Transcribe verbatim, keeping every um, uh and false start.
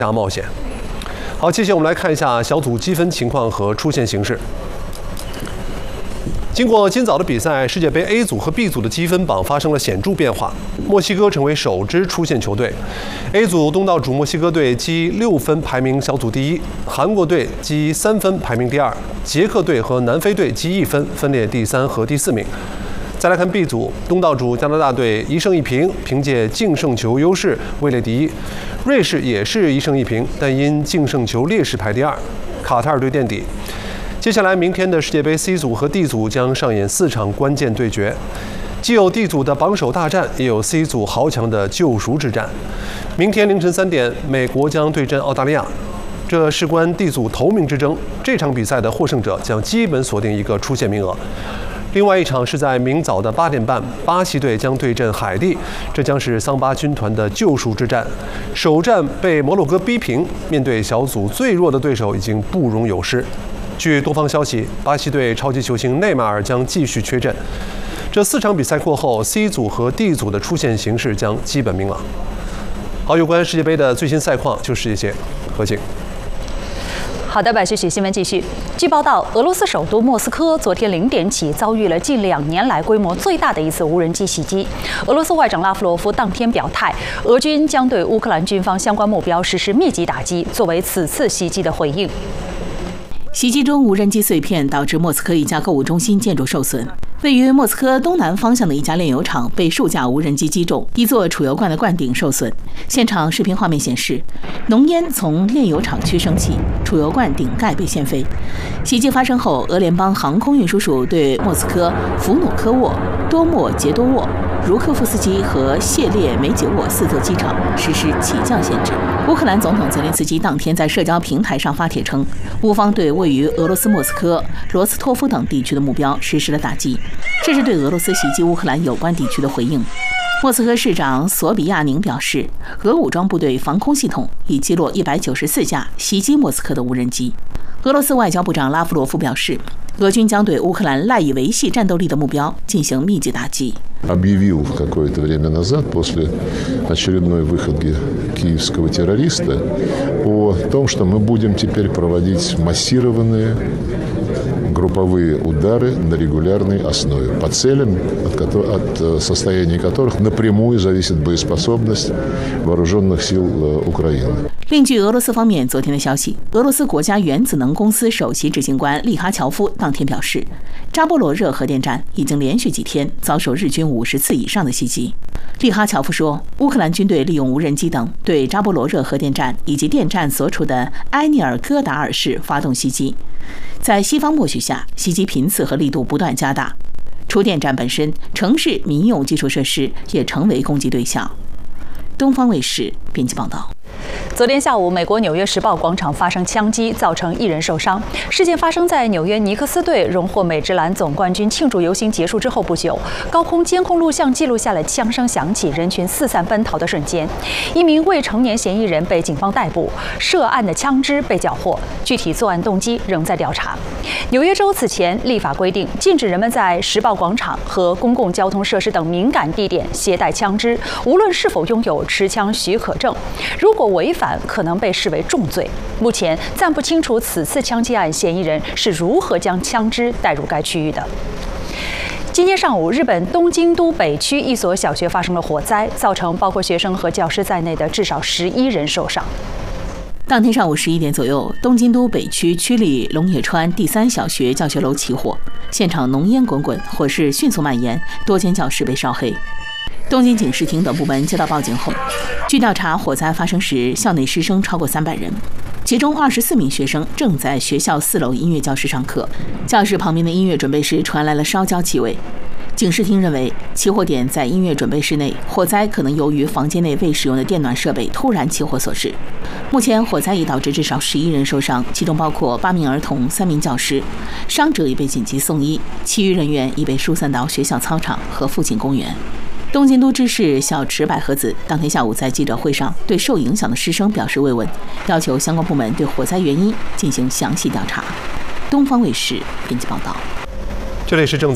大冒险。好，接下来我们来看一下小组积分情况和出线形势。经过今早的比赛，世界杯 A 组和 B 组的积分榜发生了显著变化。墨西哥成为首支出线球队。A 组东道主墨西哥队积六分排名小组第一，韩国队积三分排名第二，捷克队和南非队积一分，分列第三和第四名。再来看 B 组，东道主加拿大队一胜一平，凭借净胜球优势位列第一。瑞士也是一胜一平，但因净胜球劣势排第二。卡塔尔队垫底。接下来，明天的世界杯 C 组和 D 组将上演四场关键对决，既有 D 组的榜首大战，也有 C 组豪强的救赎之战。明天凌晨三点，美国将对阵澳大利亚，这事关 D 组头名之争。这场比赛的获胜者将基本锁定一个出线名额。另外一场是在明早的八点半，巴西队将对阵海地，这将是桑巴军团的救赎之战。首战被摩洛哥逼平，面对小组最弱的对手，已经不容有失。据多方消息，巴西队超级球星内马尔将继续缺阵。这四场比赛过后 ，C 组和 D 组的出线形势将基本明朗。好，有关世界杯的最新赛况就是这些。何静。 好的，百旭许新闻继续。据报道，俄罗斯首都莫斯科昨天零点起遭遇了近两年来规模最大的一次无人机袭击。俄罗斯外长拉夫罗夫当天表态，俄军将对乌克兰军方相关目标实施密集打击，作为此次袭击的回应。 袭击中，无人机碎片导致莫斯科一家购物中心建筑受损。位于莫斯科东南方向的一家炼油厂被数架无人机击中，一座储油罐的罐顶受损。现场视频画面显示，浓烟从炼油厂区升起，储油罐顶盖被掀飞。袭击发生后，俄联邦航空运输署对莫斯科弗努科沃、多莫杰多沃、茹科夫斯基和谢列梅捷沃四座机场实施起降限制。乌克兰总统泽连斯基当天在社交平台上发帖称，乌方对位于俄罗斯莫斯科、罗斯托夫等地区的目标实施了打击，这是对俄罗斯袭击乌克兰有关地区的回应。莫斯科市长索比亚宁表示，俄武装部队防空系统已击落一百九十四架袭击莫斯科的无人机。俄罗斯外交部长拉夫罗夫表示，俄军将对乌克兰赖以维系战斗力的目标进行密集打击。 Объявил какое-то время назад, после очередной выходки киевского террориста, о том, что мы будем теперь проводить массированные групповые удары на регулярной основе, по целям, от, от состояния которых напрямую зависит боеспособность вооруженных сил Украины. 另据俄罗斯方面昨天的消息，俄罗斯国家原子能公司首席执行官利哈乔夫当天表示，扎波罗热核电站已经连续几天遭受日军五十次以上的袭击。利哈乔夫说，乌克兰军队利用无人机等对扎波罗热核电站以及电站所处的埃涅尔戈达尔市发动袭击，在西方默许下，袭击频次和力度不断加大。除电站本身，城市民用基础设施也成为攻击对象。东方卫视编辑报道。 昨天下午，美国纽约时报广场发生枪击，造成一人受伤。事件发生在纽约尼克斯队荣获美职篮总冠军庆祝游行结束之后不久。高空监控录像记录下了枪声响起、人群四散奔逃的瞬间。一名未成年嫌疑人被警方逮捕，涉案的枪支被缴获，具体作案动机仍在调查。纽约州此前立法规定，禁止人们在时报广场和公共交通设施等敏感地点携带枪支，无论是否拥有持枪许可证。如果违反，可能被视为重罪。目前暂不清楚此次枪击案嫌疑人是如何将枪支带入该区域的。今天上午，日本东京都北区一所小学发生了火灾，造成包括学生和教师在内的至少十一人受伤。 当天上午十一点左右，东京都北区区立龙野川第三小学教学楼起火，现场浓烟滚滚，火势迅速蔓延，多间教室被烧黑。东京警视厅等部门接到报警后，据调查，火灾发生时，校内师生超过三百人，其中二十四名学生正在学校四楼音乐教室上课，教室旁边的音乐准备室传来了烧焦气味。警视厅认为，起火点在音乐准备室内，火灾可能由于房间内未使用的电暖设备突然起火所致。目前，火灾已导致至少十一人受伤，其中包括八名儿童、三名教师，伤者已被紧急送医，其余人员已被疏散到学校操场和附近公园。东京都知事小池百合子当天下午在记者会上对受影响的师生表示慰问，要求相关部门对火灾原因进行详细调查。东方卫视编辑报道。 这里是正